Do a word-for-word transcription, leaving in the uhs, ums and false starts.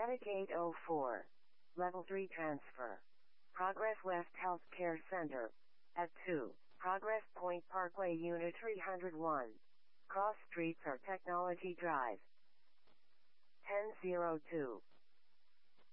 Static eight oh four. Level three transfer. Progress West Healthcare Center. At two. Progress Point Parkway Unit three oh one. Cross Streets or Technology Drive. ten oh two.